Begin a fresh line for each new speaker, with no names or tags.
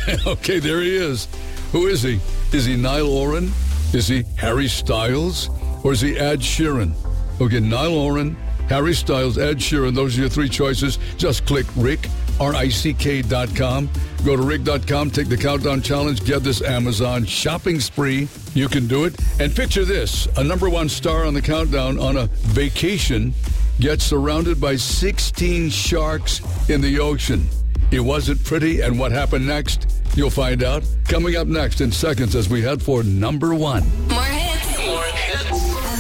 Okay, there he is. Who is he? Is he Niall Horan? Is he Harry Styles? Or is he Ed Sheeran? Okay, Niall Horan, Harry Styles, Ed Sheeran. Those are your three choices. Just click Rick, RICK.com. Go to Rick.com, take the Countdown Challenge, get this Amazon shopping spree. You can do it. And picture this, a number one star on the Countdown on a vacation gets surrounded by 16 sharks in the ocean. It wasn't pretty, and what happened next? You'll find out. Coming up next in seconds as we head for number one.
More